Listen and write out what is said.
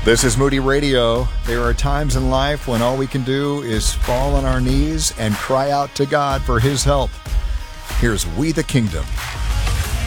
This is Moody Radio. There are times in life when all we can do is fall on our knees and cry out to God for His help. Here's We the Kingdom